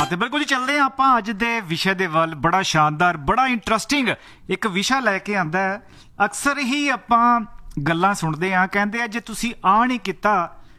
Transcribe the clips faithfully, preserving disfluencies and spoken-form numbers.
बात है। बिल्कुल जी चलते हैं आप अज दे विषय दे वल। बड़ा शानदार बड़ा इंटरस्टिंग एक विषय लैके आंदा है। अक्सर ही आपां गल्लां सुणदे आ, कहंदे आ जे तुसीं आ नहीं कीता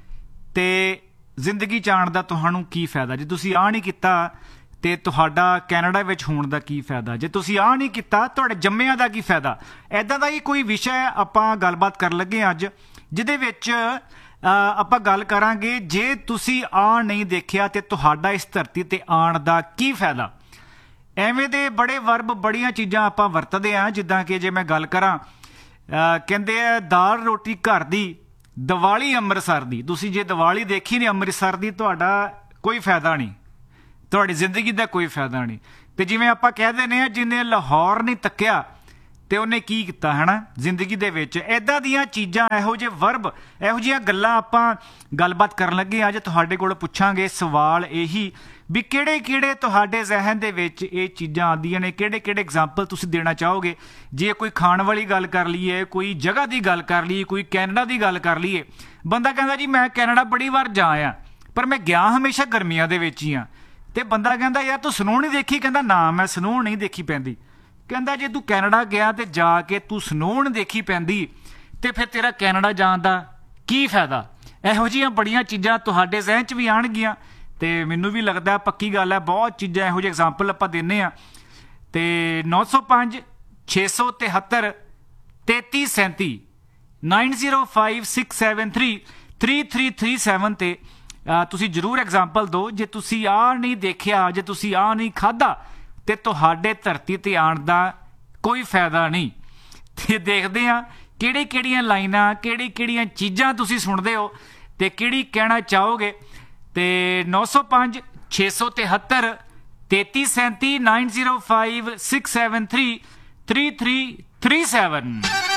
ते जिंदगी च आउण दा तुहानूं की फायदा, जे तुसीं आ नहीं कीता ते तुहाडा कैनेडा विच होण दा की फायदा, जे तुसीं आ नहीं कीता तुहाडे जम्मिਆਂ दा की फायदा। ऐदां दा ही कोई विषय आपां गलबात कर लगे अज, जिहदे विच ਆਪਾਂ ਗੱਲ ਕਰਾਂਗੇ ਜੇ ਤੁਸੀਂ ਆ ਨਹੀਂ ਦੇਖਿਆ ਤੇ ਤੁਹਾਡਾ ਇਸ ਧਰਤੀ ਤੇ ਆਉਣ ਦਾ ਕੀ ਫਾਇਦਾ। ਐਵੇਂ ਦੇ ਬੜੇ ਵਰਬ ਬੜੀਆਂ ਚੀਜ਼ਾਂ ਆਪਾਂ ਵਰਤਦੇ ਹਾਂ, ਜਿੱਦਾਂ ਕਿ ਜੇ ਮੈਂ ਗੱਲ ਕਰਾਂ ਕਹਿੰਦੇ ਆ ਦਾਲ ਰੋਟੀ ਘਰ ਦੀ, ਦੀਵਾਲੀ ਅੰਮ੍ਰਿਤਸਰ ਦੀ। ਤੁਸੀਂ ਜੇ ਦੀਵਾਲੀ ਦੇਖੀ ਨਹੀਂ ਅੰਮ੍ਰਿਤਸਰ ਦੀ ਤੁਹਾਡਾ ਕੋਈ ਫਾਇਦਾ ਨਹੀਂ, ਤੁਹਾਡੀ ਜ਼ਿੰਦਗੀ ਦਾ ਕੋਈ ਫਾਇਦਾ ਨਹੀਂ। ਤੇ ਜਿਵੇਂ ਆਪਾਂ ਕਹਿ ਦਿੰਦੇ ਹਾਂ ਜਿਹਨੇ ਲਾਹੌਰ ਨਹੀਂ ਤੱਕਿਆ ਤੇ ਉਹਨੇ ਕੀ ਕੀਤਾ ਹੈ ਨਾ ਜ਼ਿੰਦਗੀ ਦੇ ਵਿੱਚ। ਇੱਦਾਂ ਦੀਆਂ ਚੀਜ਼ਾਂ, ਇਹੋ ਜਿਹੇ ਵਰਬ, ਇਹੋ ਜਿਹੀਆਂ ਗੱਲਾਂ ਆਪਾਂ ਗੱਲਬਾਤ ਕਰਨ ਲੱਗੇ ਅੱਜ ਤੁਹਾਡੇ ਕੋਲ ਪੁੱਛਾਂਗੇ। ਸਵਾਲ ਇਹੀ ਵੀ ਕਿਹੜੇ ਕਿਹੜੇ ਤੁਹਾਡੇ ਜ਼ਹਿਨ ਦੇ ਵਿੱਚ ਇਹ ਚੀਜ਼ਾਂ ਆਉਂਦੀਆਂ ਨੇ, ਕਿਹੜੇ ਕਿਹੜੇ ਐਗਜ਼ਾਮਪਲ ਤੁਸੀਂ ਦੇਣਾ ਚਾਹੋਗੇ। ਜੇ ਕੋਈ ਖਾਣ ਵਾਲੀ ਗੱਲ ਕਰ ਲਈਏ, ਕੋਈ ਜਗ੍ਹਾ ਦੀ ਗੱਲ ਕਰ ਲਈਏ, ਕੋਈ ਕੈਨੇਡਾ ਦੀ ਗੱਲ ਕਰ ਲਈਏ। ਬੰਦਾ ਕਹਿੰਦਾ ਜੀ ਮੈਂ ਕੈਨੇਡਾ ਬੜੀ ਵਾਰ ਜਾ ਆਇਆ ਪਰ ਮੈਂ ਗਿਆ ਹਮੇਸ਼ਾ ਗਰਮੀਆਂ ਦੇ ਵਿੱਚ ਹੀ ਹਾਂ। ਤੇ ਬੰਦਾ ਕਹਿੰਦਾ ਯਾਰ ਤੂੰ ਸਨੋ ਨਹੀਂ ਦੇਖੀ, ਕਹਿੰਦਾ ਨਾ ਮੈਂ ਸਨੋ ਨਹੀਂ ਦੇਖੀ ਪੈਂਦੀ। ਕਹਿੰਦਾ ਜੇ ਤੂੰ ਕੈਨੇਡਾ ਗਿਆ ਤੇ ਜਾ ਕੇ ਤੂੰ ਸਨੋ ਨਹੀਂ ਦੇਖੀ ਪੈਂਦੀ ਤੇ ਫਿਰ ਤੇਰਾ ਕੈਨੇਡਾ ਜਾਣ ਦਾ ਕੀ ਫਾਇਦਾ। ਇਹੋ ਜਿਹੀਆਂ ਬੜੀਆਂ ਚੀਜ਼ਾਂ ਤੁਹਾਡੇ ਜ਼ਹਿਨ 'ਚ ਵੀ ਆਉਣਗੀਆਂ ਤੇ ਮੈਨੂੰ ਵੀ ਲੱਗਦਾ ਪੱਕੀ ਗੱਲ ਹੈ। ਬਹੁਤ ਚੀਜ਼ਾਂ ਇਹੋ ਜਿਹੇ ਐਗਜ਼ਾਮਪਲ ਆਪਾਂ ਦਿੰਦੇ ਹਾਂ। ਤੇ ਨੌ ਸੌ ਪੰਜ ਛੇ ਸੌ ਤਿਹੱਤਰ ਤੇਤੀ ਸੈਂਤੀ nine zero five six seven three three three three seven 'ਤੇ ਤੁਸੀਂ ਜ਼ਰੂਰ ਐਗਜ਼ਾਮਪਲ ਦਿਓ। ਜੇ ਤੁਸੀਂ ਆਹ ਨਹੀਂ ਦੇਖਿਆ, ਜੇ ਤੁਸੀਂ ਆਹ ਨਹੀਂ ਖਾਧਾ ਤੇ ਤੁਹਾਡੇ ਧਰਤੀ ਤੇ ਆਉਣ ਦਾ ਕੋਈ ਫਾਇਦਾ ਨਹੀਂ। ਤੇ ਦੇਖਦੇ ਹਾਂ ਕਿਹੜੀ ਕਿਹੜੀਆਂ ਲਾਈਨਾਂ, ਕਿਹੜੀ ਕਿਹੜੀਆਂ ਚੀਜ਼ਾਂ ਤੁਸੀਂ ਸੁਣਦੇ ਹੋ ਤੇ ਕਿਹੜੀ ਕਹਿਣਾ ਚਾਹੋਗੇ। ਤੇ ਨੌ ਸੌ ਪੰਜ ਛੇ ਸੌ ਤਿਹੱਤਰ ਤੇਤੀ ਸੈਂਤੀ nine zero five six seven three three three three seven.